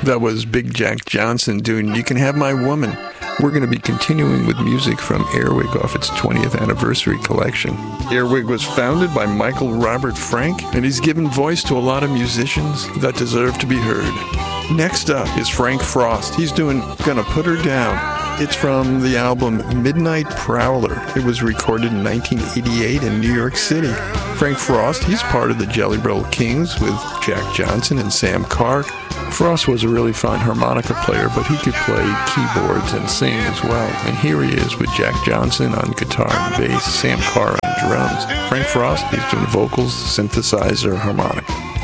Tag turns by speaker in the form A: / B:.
A: That was Big Jack Johnson doing You Can Have My Woman. We're going to be continuing with music from Airwig off its 20th anniversary collection. Airwig was founded by Michael Robert Frank, and he's given voice to a lot of musicians that deserve to be heard. Next up is Frank Frost. He's doing Gonna Put Her Down. It's from the album Midnight Prowler. It was recorded in 1988 in New York City. Frank Frost, he's part of the Jelly Roll Kings with Jack Johnson and Sam Carr. Frost was a really fine harmonica player, but he could play keyboards and sing as well. And here he is with Jack Johnson on guitar and bass, Sam Carr on drums. Frank Frost, he's doing vocals, synthesizer, harmonica.